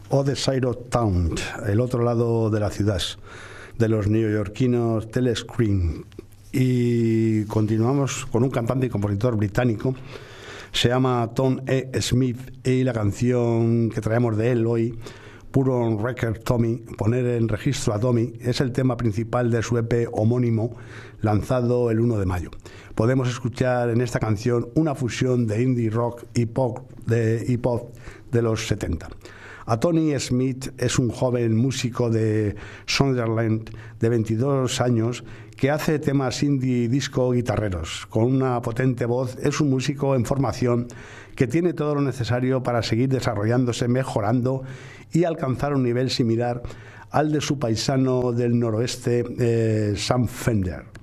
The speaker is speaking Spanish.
Other Side of Town, el otro lado de la ciudad, de los neoyorquinos Telescreen. Y continuamos con un cantante y compositor británico, se llama Tom E. Smith, y la canción que traemos de él hoy, Put on Record Tommy, poner en registro a Tommy, es el tema principal de su EP homónimo, lanzado el 1 de mayo. Podemos escuchar en esta canción una fusión de indie rock y pop de los 70. A Tony Smith es un joven músico de Sunderland de 22 años que hace temas indie disco guitarreros. Con una potente voz, es un músico en formación que tiene todo lo necesario para seguir desarrollándose, mejorando y alcanzar un nivel similar al de su paisano del noroeste, Sam Fender.